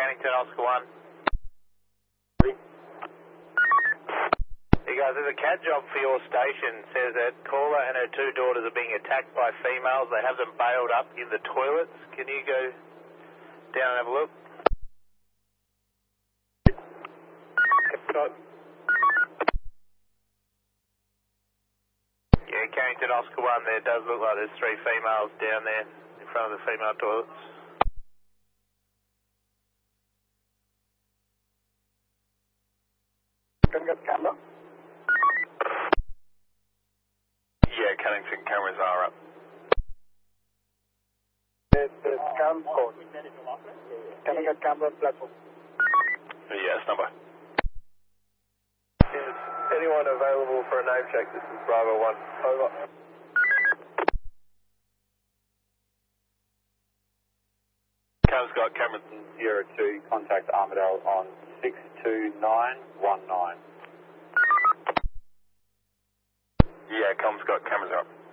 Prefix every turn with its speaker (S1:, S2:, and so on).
S1: Cannington, Oscar 1. Hey guys, there's a CAD job for your station. It says that caller and her two daughters are being attacked by females. They have them bailed up in the toilets. Can you go down and have a look? Yeah, Cannington, Oscar 1, there does look like there's three females down there in front of the female toilets.
S2: Can you get the camera?
S1: Yeah, Cannington cameras are up.
S2: There's cam code. Can you get camera platform?
S1: Yes, number.
S3: Is anyone available for a name check? This is Bravo 1. Over.
S1: Cam's got camera.
S4: Sierra 2, contact Armadale on 62919.
S1: Yeah, Com's got cameras up.